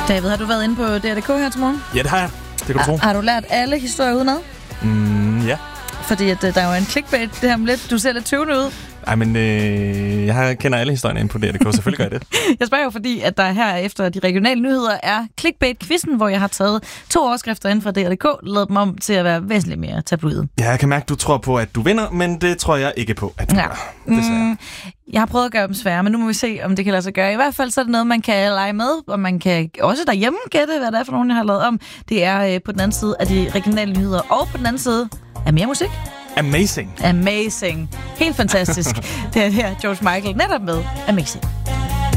David, har du været inde på DR.dk her til morgen? Ja, det har jeg. Det kan du tro. Har du lært alle historier udenad? Ja. Fordi at, der er jo en clickbait det her med lidt. Du ser lidt tøvende ud. Ej, men jeg kender alle historierne inde på DR.dk. Selvfølgelig gør jeg det. Jeg spørger jo, fordi at der her efter de regionale nyheder er clickbait-quizzen, hvor jeg har taget 2 overskrifter inden fra DR.dk, lavet dem om til at være væsentligt mere tabloide. Ja, jeg kan mærke, at du tror på, at du vinder, men det tror jeg ikke på, at du gør. Desværre. Jeg har prøvet at gøre dem svære, men nu må vi se, om det kan lade sig gøre. I hvert fald så er det noget, man kan lege med, og man kan også derhjemme gætte, hvad det er for nogen, jeg har lavet om. Det er på den anden side af de regionale nyheder, og på den anden side er mere musik. Amazing. Helt fantastisk. Det er her George Michael netop med Amazing.